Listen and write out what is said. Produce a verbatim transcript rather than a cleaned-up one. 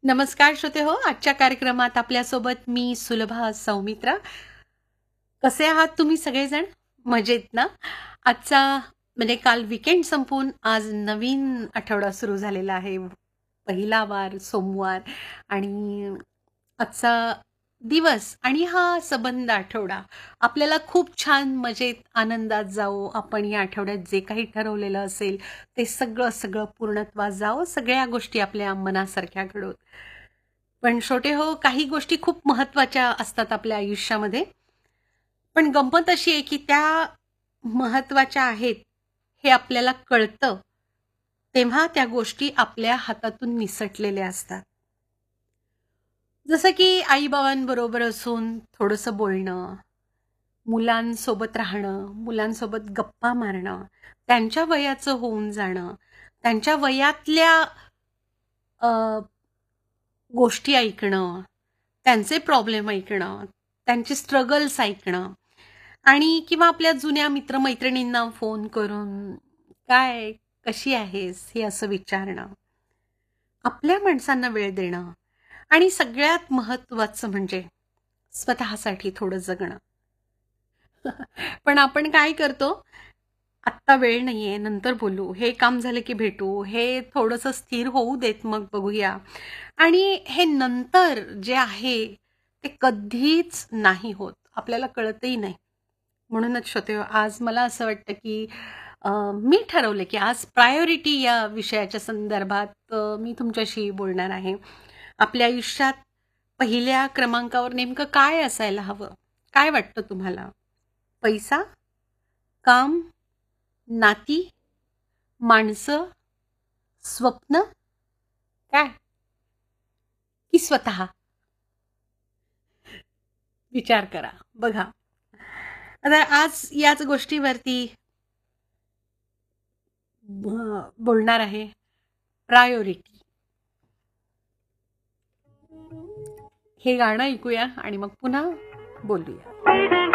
नमस्कार श्रोते हो, आजच्या कार्यक्रमात आपल्यासोबत मी सुलभा सौमित्रा. कसे आहात तुम्ही सगळेजण? मजेत ना? आजचा म्हणजे काल वीकेंड संपून आज नवीन आठवडा सुरू झालेला आहे. पहिला वार सोमवार आणि आजचा दिवस आणि हा सबंध आठवडा आपल्याला खूप छान मजेत आनंदात जावो. आपण या आठवड्यात जे काही ठरवलेलं असेल ते सगळं सगळं पूर्णत्वास जावो. सगळ्या गोष्टी आपल्या मनासारख्या घडोत. पण छोटे हो, काही गोष्टी खूप महत्त्वाच्या असतात आपल्या आयुष्यामध्ये. पण गंमत अशी आहे की त्या महत्त्वाच्या आहेत हे आपल्याला कळतं, तेव्हा त्या गोष्टी आपल्या हातातून निसटलेल्या असतात. जसं की आई-बाबांबरोबर असून थोडंसं बोलणं, मुलांसोबत राहणं, मुलांसोबत गप्पा मारणं, त्यांच्या वयाचं होऊन जाणं, त्यांच्या वयातल्या अ, गोष्टी ऐकणं, त्यांचे प्रॉब्लेम ऐकणं, त्यांचे स्ट्रगल्स ऐकणं आणि किंवा आपल्या जुन्या मित्र-मैत्रिणींना फोन करून, "काय, कशी आहेस?" हे असं विचारणं. आपल्या माणसांना वेळ देणं आणि सगळ्यात महत्त्वाचं म्हणजे स्वतःसाठी थोडं जगणं. पण आपण काय करतो, "आत्ता वेळ नाहीये, नंतर बोलू. हे काम झालं की भेटू. हे थोडंसं स्थिर होऊ देत, मग बघूया." आणि हे नंतर जे आहे, ते कधीच नाही होत. आपल्याला कळतही नाही. म्हणूनच श्रोतेहो, आज मला असं वाटतं की अ, मी ठरवलं की आज प्रायोरिटी या विषयाच्या संदर्भात अ, मी तुमच्याशी बोलणार आहे. आपल्या आयुष्यात पहिल्या क्रमांकावर नेमकं काय असायला हवं? काय वाटतं तुम्हाला? पैसा, काम, नाती, माणसं, स्वप्न काय? की स्वतः? विचार करा. बघा. आता आज याच गोष्टीवरती ब बोलणार आहे. प्रायोरिटी. हे गाणं ऐकूया आणि मग पुन्हा बोलूया.